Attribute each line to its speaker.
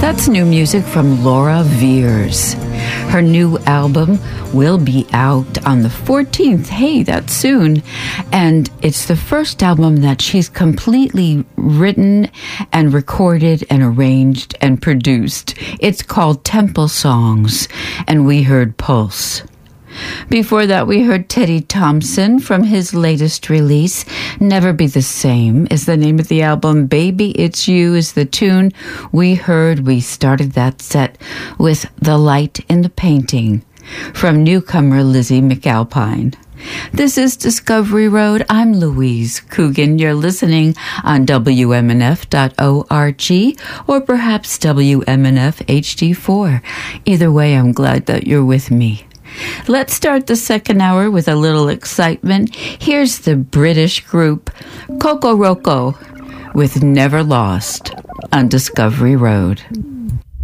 Speaker 1: That's new music from Laura Veirs. Her new album will be out on the 14th. Hey, that's soon. And it's the first album that she's completely written and recorded and arranged and produced. It's called Temple Songs, and we heard Pulse. Before that, we heard Teddy Thompson from his latest release. Never Be the Same is the name of the album. Baby It's You is the tune we heard. We started that set with The Light in the Painting from newcomer Lizzie McAlpine. This is Discovery Road. I'm Louise Coogan. You're listening on WMNF.org or perhaps WMNF HD4. Either way, I'm glad that you're with me. Let's start the second hour with a little excitement. Here's the British group Coco Roco with Never Lost on Discovery Road.